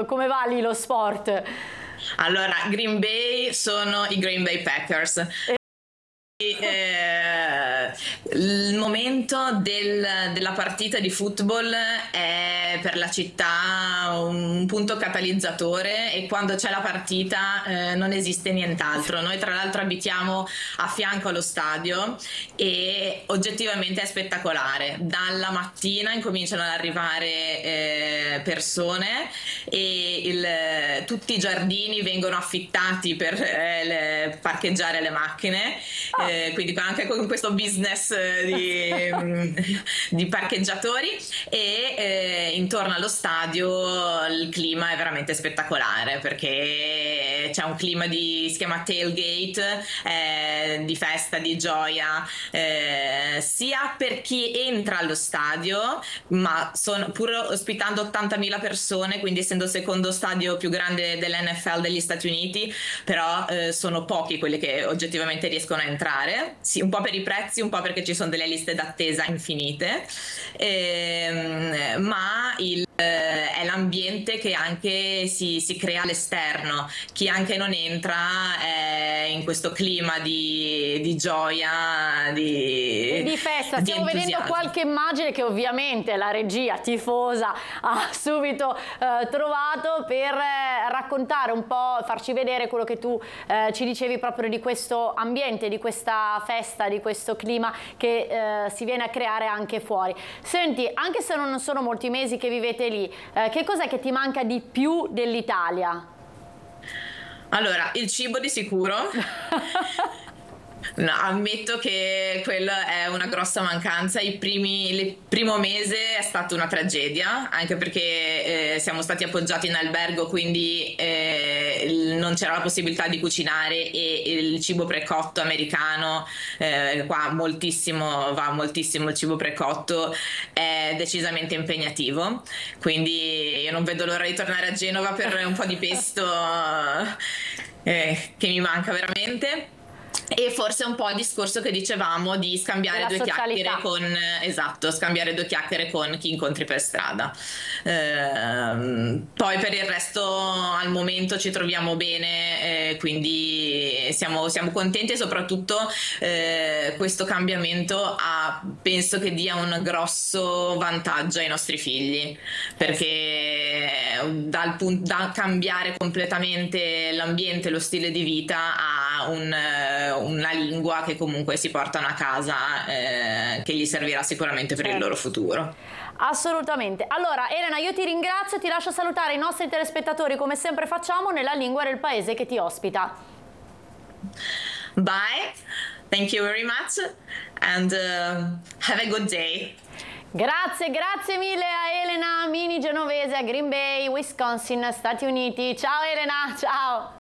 come va lì lo sport? Allora, Green Bay sono i Green Bay Packers. Il momento della partita di football è per la città un punto catalizzatore, e quando c'è la partita non esiste nient'altro. Noi tra l'altro abitiamo a fianco allo stadio e oggettivamente è spettacolare. Dalla mattina incominciano ad arrivare persone e tutti i giardini vengono affittati per parcheggiare le macchine. Quindi anche con questo business di parcheggiatori, e intorno allo stadio il clima è veramente spettacolare, perché c'è un clima si chiama tailgate, di festa, di gioia, sia per chi entra allo stadio, ma pur ospitando 80.000 persone, quindi essendo il secondo stadio più grande dell'NFL degli Stati Uniti, però sono pochi quelli che oggettivamente riescono a entrare, sì, un po' per i prezzi, un po' perché ci sono delle liste d'attesa infinite, ma è l'ambiente che anche si crea all'esterno. Chi anche non entra è in questo clima di gioia, di festa. Stiamo vedendo qualche immagine che ovviamente la regia tifosa ha subito trovato per raccontare un po', farci vedere quello che tu ci dicevi proprio di questo ambiente, di questa festa, di questo clima che si viene a creare anche fuori. Senti, anche se non sono molti mesi che vivete lì, che cos'è che ti manca di più dell'Italia? Allora, il cibo di sicuro. No, ammetto che quella è una grossa mancanza. Il primo mese è stata una tragedia, anche perché siamo stati appoggiati in albergo, quindi non c'era la possibilità di cucinare, e il cibo precotto americano, qua va moltissimo il cibo precotto, è decisamente impegnativo, quindi io non vedo l'ora di tornare a Genova per un po' di pesto che mi manca veramente. E forse un po' il discorso che dicevamo di scambiare due chiacchiere scambiare due chiacchiere con chi incontri per strada. Poi per il resto al momento ci troviamo bene, quindi siamo contenti, e soprattutto questo cambiamento penso che dia un grosso vantaggio ai nostri figli, perché da cambiare completamente l'ambiente, lo stile di vita, a una lingua che comunque si portano a casa, che gli servirà sicuramente per il loro futuro. Assolutamente. Allora Elena, io ti ringrazio, ti lascio salutare i nostri telespettatori come sempre facciamo nella lingua del paese che ti ospita. Bye, thank you very much, and have a good day. Grazie mille a Elena Mini Genovese a Green Bay, Wisconsin, Stati Uniti. Ciao Elena, ciao!